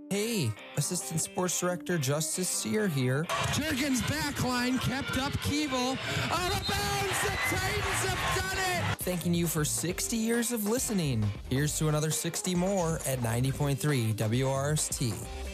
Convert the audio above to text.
Hey, Assistant Sports Director Justice Sear here. Jurgens backline kept up Keeble. Out of bounds, the Titans have done it! Thanking you for 60 years of listening. Here's to another 60 more at 90.3 WRST.